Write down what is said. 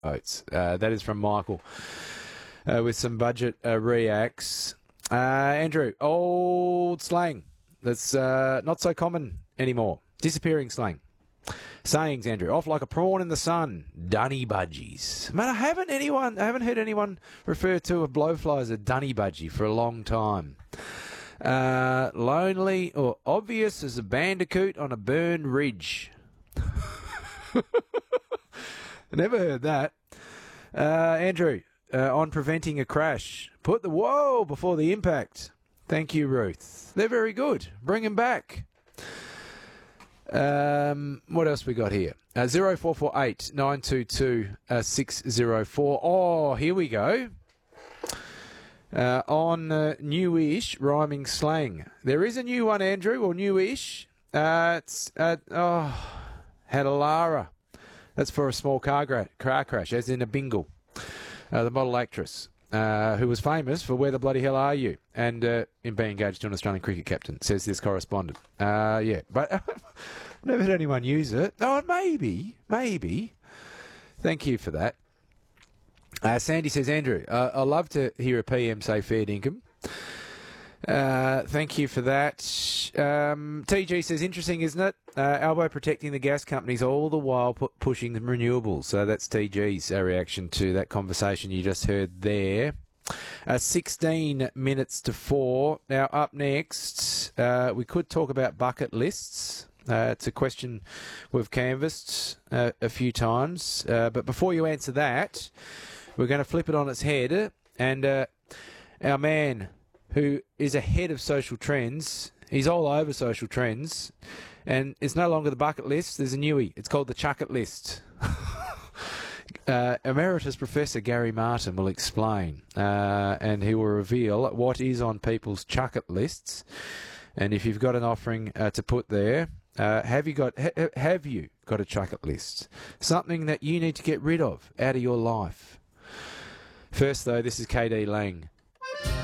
oats. That is from Michael with some budget reacts. Andrew, old slang that's not so common anymore. Disappearing slang. Sayings, Andrew. Off like a prawn in the sun. Dunny budgies. Man, I haven't heard anyone refer to a blowfly as a dunny budgie for a long time. Lonely or obvious as a bandicoot on a burned ridge. Never heard that. Andrew, on preventing a crash. Put the whoa before the impact. Thank you, Ruth. They're very good. Bring them back. What else we got here? 0448 922 604. Oh, here we go. On newish rhyming slang. There is a new one, Andrew, or newish. It's Hadalara. That's for a small car crash, as in a bingle. The model actress, who was famous for Where the Bloody Hell Are You? And in being engaged to an Australian cricket captain, says this correspondent. Yeah, but I've never had anyone use it. Oh, maybe. Thank you for that. Sandy says, Andrew, I love to hear a PM say fair dinkum. Thank you for that. TG says, interesting, isn't it? Albo protecting the gas companies all the while pushing the renewables. So that's TG's reaction to that conversation you just heard there. 16 minutes to 4. Now, up next, we could talk about bucket lists. It's a question we've canvassed a few times. But before you answer that, we're going to flip it on its head. And our man, who is ahead of social trends, he's all over social trends. And it's no longer the bucket list. There's a newie. It's called the chuck it list. Emeritus Professor Gary Martin will explain, and he will reveal what is on people's chuck it lists. And if you've got an offering to put there, have you got a chuck it list? Something that you need to get rid of out of your life. First, though, this is KD Lang